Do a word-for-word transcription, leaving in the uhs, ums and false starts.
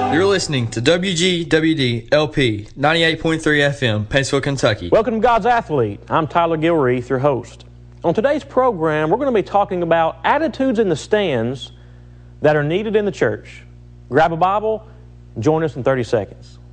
You're listening to W G W D L P ninety-eight point three F M, Paintsville, Kentucky. Welcome to God's Athlete. I'm Tyler Gilreath, your host. On today's program, we're going to be talking about attitudes in the stands that are needed in the church. Grab a Bible and join us in thirty seconds.